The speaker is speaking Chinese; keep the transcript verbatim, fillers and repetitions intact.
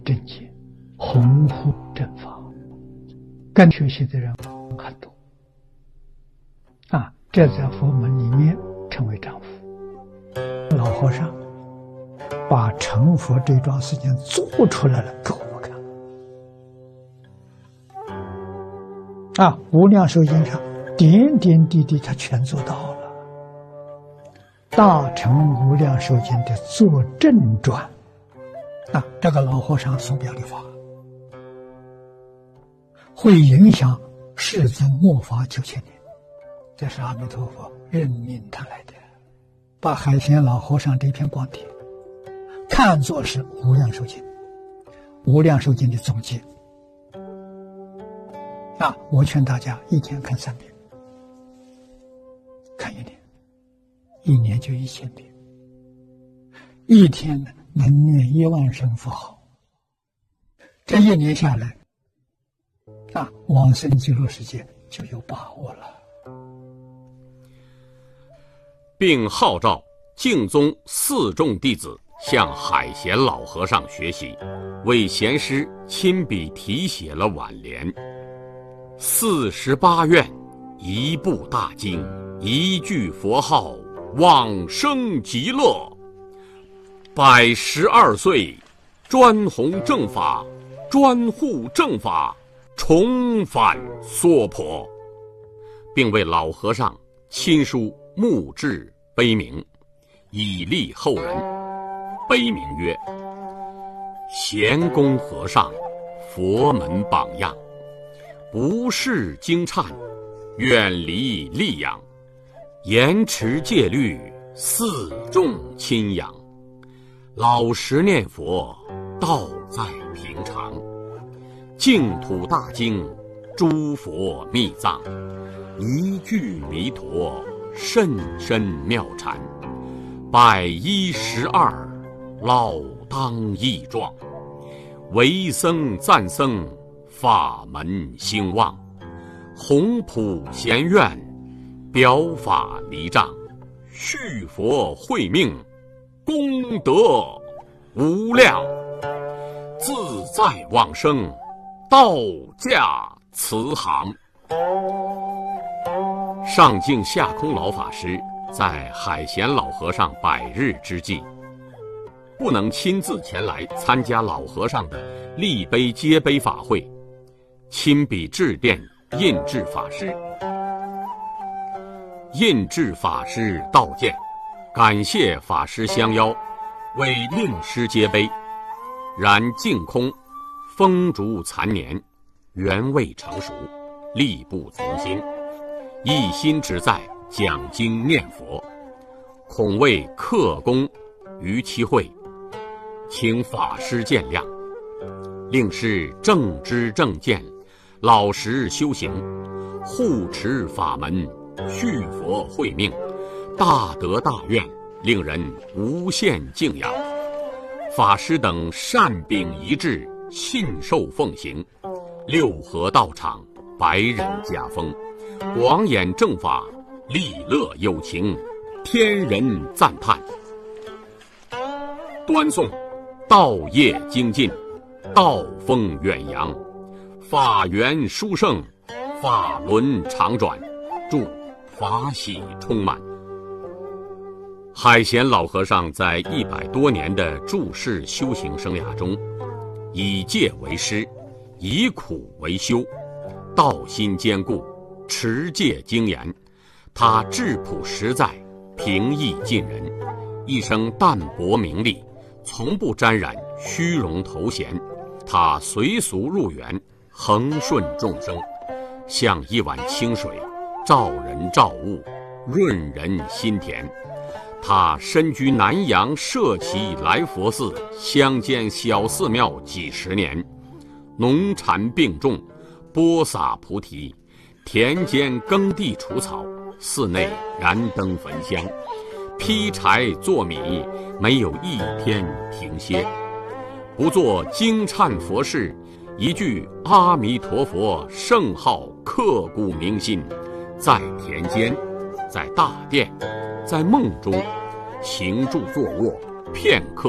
正见，弘护正法，跟学习的人很多啊，这在佛门里面称为丈夫。老和尚把成佛这桩事情做出来了给我们看啊，无量寿经上点点滴滴他全做到了。大乘无量寿经的作证传啊，这个老和尚所表的法会影响世尊末法九千年，这是阿弥陀佛任命他来的，把海贤老和尚这篇光碟看作是无量寿经，无量寿经的总结啊！我劝大家一天看三遍，看一年，一年就一千遍，一天呢能念一万声佛号，这一年下来啊，往生极乐世界就有把握了。 并号召净宗四众弟子向海贤老和尚学习，为贤师亲笔题写了挽联：四十八愿，一部大经，一句佛号，往生极乐。百十二岁，专弘正法，专护正法，重返娑婆，并为老和尚亲书墓志碑铭，以利后人。碑铭曰：贤公和尚，佛门榜样，不识经忏，远离戾养，严持戒律，四众亲仰，老实念佛，道在平常，净土大经，诸佛密藏，一句弥陀，甚深妙禅，百一十二，老当益壮，为僧赞僧，法门兴旺，弘普贤愿，表法离障，续佛慧命，功德无量，自在往生，道驾慈航。上净下空老法师在海贤老和尚百日之际，不能亲自前来参加老和尚的立碑接碑法会，亲笔致电印制法师。印制法师道见，感谢法师相邀，为令师接碑，然净空风烛残年，原未成熟，力不从心，一心只在讲经念佛，恐为克功于其会，请法师见谅。令师正知正见，老实修行，护持法门，续佛慧命，大德大愿，令人无限敬仰。法师等善秉一致，信受奉行，六合道场，百人家风，广演正法，利乐有情，天人赞叹。端诵道业精进，道风远扬，法源殊胜，法轮常转，祝法喜充满。海贤老和尚在一百多年的住世修行生涯中，以戒为师，以苦为修，道心坚固，持戒精严。他质朴实在，平易近人，一生淡泊名利，从不沾染虚荣头衔。他随俗入园，恒顺众生，像一碗清水，照人照物，润人心田。他身居南阳舍旗来佛寺乡间小寺庙几十年，农禅并种，播撒菩提，田间耕地除草，寺内燃灯焚香，劈柴做米，没有一天停歇。不做经忏佛事，一句阿弥陀佛圣号刻骨铭心，在田间，在大殿，在梦中，行住坐卧，片刻